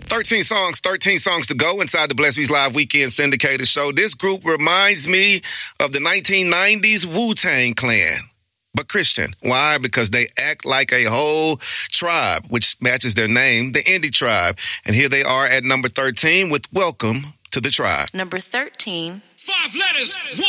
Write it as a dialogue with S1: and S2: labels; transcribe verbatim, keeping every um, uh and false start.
S1: thirteen songs, thirteen songs to go inside the Bless Beats Live Weekend Syndicated Show. This group reminds me of the nineteen nineties Wu-Tang Clan. But Christian. Why? Because they act like a whole tribe, which matches their name, the Indie Tribe. And here they are at number thirteen with Welcome to the Tribe.
S2: Number thirteen.
S3: Five letters.